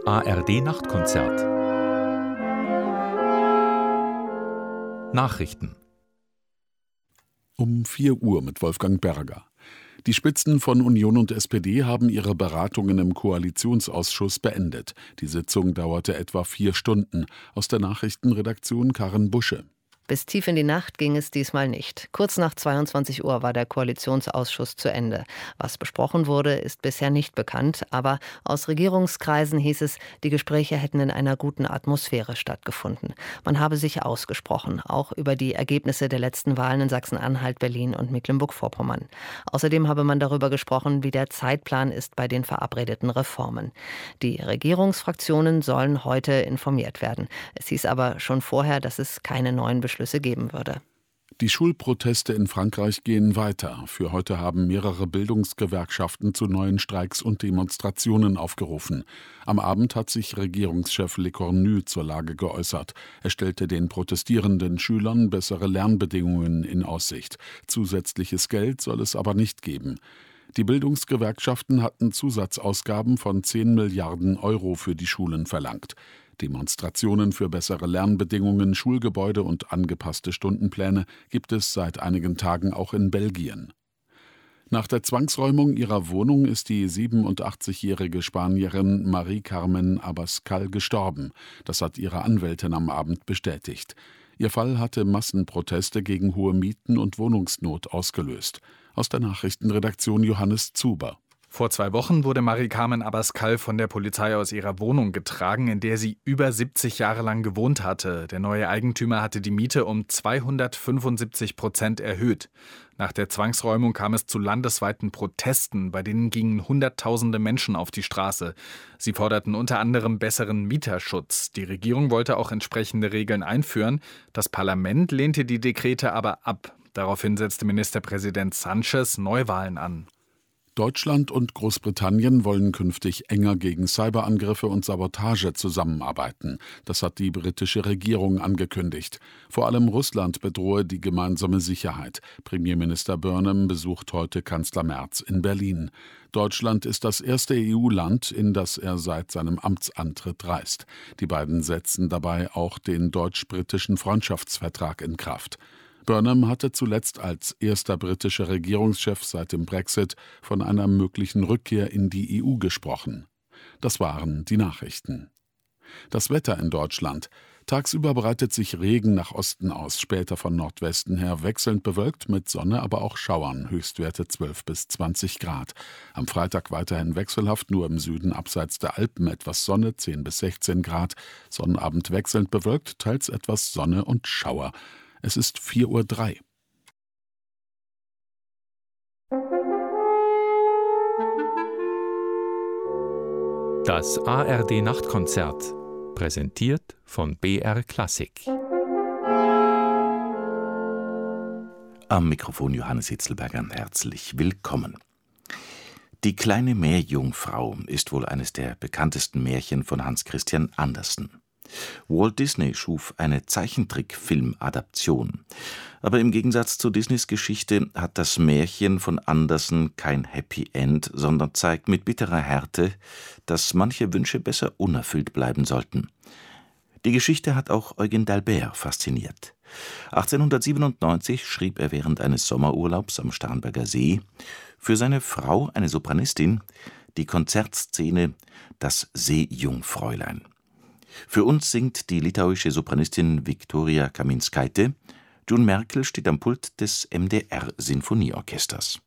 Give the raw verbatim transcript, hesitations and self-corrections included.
A R D-Nachtkonzert. Nachrichten. Um vier Uhr mit Wolfgang Berger. Die Spitzen von Union und S P D haben ihre Beratungen im Koalitionsausschuss beendet. Die Sitzung dauerte etwa vier Stunden. Aus der Nachrichtenredaktion Karin Busche. Bis tief in die Nacht ging es diesmal nicht. Kurz nach zweiundzwanzig Uhr war der Koalitionsausschuss zu Ende. Was besprochen wurde, ist bisher nicht bekannt, aber aus Regierungskreisen hieß es, die Gespräche hätten in einer guten Atmosphäre stattgefunden. Man habe sich ausgesprochen, auch über die Ergebnisse der letzten Wahlen in Sachsen-Anhalt, Berlin und Mecklenburg-Vorpommern. Außerdem habe man darüber gesprochen, wie der Zeitplan ist bei den verabredeten Reformen. Die Regierungsfraktionen sollen heute informiert werden. Es hieß aber schon vorher, dass es keine neuen Beschlüsse geben würde. Die Schulproteste in Frankreich gehen weiter. Für heute haben mehrere Bildungsgewerkschaften zu neuen Streiks und Demonstrationen aufgerufen. Am Abend hat sich Regierungschef Le Cornu zur Lage geäußert. Er stellte den protestierenden Schülern bessere Lernbedingungen in Aussicht. Zusätzliches Geld soll es aber nicht geben. Die Bildungsgewerkschaften hatten Zusatzausgaben von zehn Milliarden Euro für die Schulen verlangt. Demonstrationen für bessere Lernbedingungen, Schulgebäude und angepasste Stundenpläne gibt es seit einigen Tagen auch in Belgien. Nach der Zwangsräumung ihrer Wohnung ist die siebenundachtzigjährige Spanierin Marie-Carmen Abascal gestorben. Das hat ihre Anwältin am Abend bestätigt. Ihr Fall hatte Massenproteste gegen hohe Mieten und Wohnungsnot ausgelöst. Aus der Nachrichtenredaktion Johannes Zuber. Vor zwei Wochen wurde Marie-Carmen Abascal von der Polizei aus ihrer Wohnung getragen, in der sie über siebzig Jahre lang gewohnt hatte. Der neue Eigentümer hatte die Miete um zweihundertfünfundsiebzig Prozent erhöht. Nach der Zwangsräumung kam es zu landesweiten Protesten, bei denen gingen Hunderttausende Menschen auf die Straße. Sie forderten unter anderem besseren Mieterschutz. Die Regierung wollte auch entsprechende Regeln einführen. Das Parlament lehnte die Dekrete aber ab. Daraufhin setzte Ministerpräsident Sánchez Neuwahlen an. Deutschland und Großbritannien wollen künftig enger gegen Cyberangriffe und Sabotage zusammenarbeiten. Das hat die britische Regierung angekündigt. Vor allem Russland bedrohe die gemeinsame Sicherheit. Premierminister Burnham besucht heute Kanzler Merz in Berlin. Deutschland ist das erste E U-Land, in das er seit seinem Amtsantritt reist. Die beiden setzen dabei auch den deutsch-britischen Freundschaftsvertrag in Kraft. Burnham hatte zuletzt als erster britischer Regierungschef seit dem Brexit von einer möglichen Rückkehr in die E U gesprochen. Das waren die Nachrichten. Das Wetter in Deutschland. Tagsüber breitet sich Regen nach Osten aus, später von Nordwesten her wechselnd bewölkt mit Sonne, aber auch Schauern, Höchstwerte zwölf bis zwanzig Grad. Am Freitag weiterhin wechselhaft, nur im Süden abseits der Alpen etwas Sonne, zehn bis sechzehn Grad. Sonnabend wechselnd bewölkt, teils etwas Sonne und Schauer. Es ist vier Uhr drei. Das A R D-Nachtkonzert, präsentiert von B R Klassik. Am Mikrofon Johannes Hitzelberger, herzlich willkommen. Die kleine Meerjungfrau ist wohl eines der bekanntesten Märchen von Hans Christian Andersen. Walt Disney schuf eine Zeichentrickfilm-Adaption. Aber im Gegensatz zu Disneys Geschichte hat das Märchen von Andersen kein Happy End, sondern zeigt mit bitterer Härte, dass manche Wünsche besser unerfüllt bleiben sollten. Die Geschichte hat auch Eugen d'Albert fasziniert. achtzehnhundertsiebenundneunzig schrieb er während eines Sommerurlaubs am Starnberger See für seine Frau, eine Sopranistin, die Konzertszene »Das Seejungfräulein«. Für uns singt die litauische Sopranistin Viktorija Kaminskaitė. June Merkel steht am Pult des M D R-Sinfonieorchesters.